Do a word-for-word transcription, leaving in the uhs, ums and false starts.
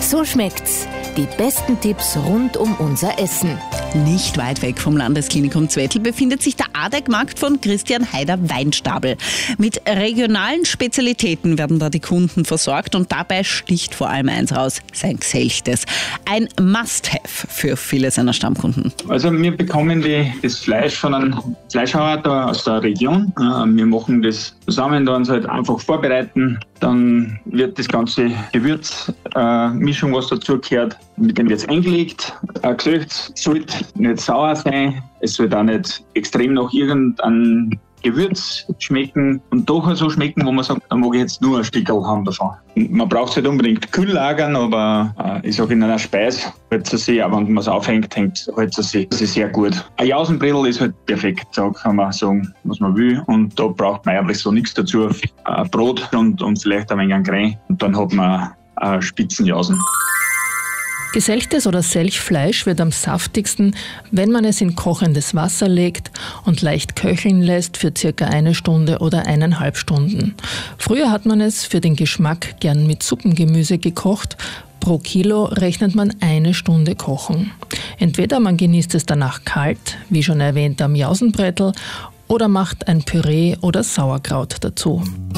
So schmeckt's. Die besten Tipps rund um unser Essen. Nicht weit weg vom Landesklinikum Zwettl befindet sich der Adeck-Markt von Christian Heider-Weinstabel. Mit regionalen Spezialitäten werden da die Kunden versorgt und dabei sticht vor allem eins raus, sein Gselchtes. Ein Must-Have für viele seiner Stammkunden. Also wir bekommen die, das Fleisch von einem Fleischhauer da aus der Region. Wir machen das zusammen, dann halt einfach vorbereiten. Dann wird das ganze Gewürzmischung, äh, was dazu gehört, mit dem wird es eingelegt. Ein Gesicht sollte nicht sauer sein. Es sollte auch nicht extrem nach irgendeinem Gewürz schmecken und doch so schmecken, wo man sagt, da mag ich jetzt nur ein Stückchen haben davon. Man braucht es nicht unbedingt kühl lagern, aber äh, ich sage in einer Speise hält es sich, auch wenn man es aufhängt, hängt hält es sich. Das ist sehr gut. Ein Jausenbredel ist halt perfekt, da kann man sagen, was man will, und da braucht man eigentlich so nichts dazu. Äh, Brot und, und vielleicht ein wenig ein Creme und dann hat man äh, Spitzenjausen. Geselchtes oder Selchfleisch wird am saftigsten, wenn man es in kochendes Wasser legt und leicht köcheln lässt für circa eine Stunde oder eineinhalb Stunden. Früher hat man es für den Geschmack gern mit Suppengemüse gekocht. Pro Kilo rechnet man eine Stunde kochen. Entweder man genießt es danach kalt, wie schon erwähnt am Jausenbrettel, oder macht ein Püree oder Sauerkraut dazu.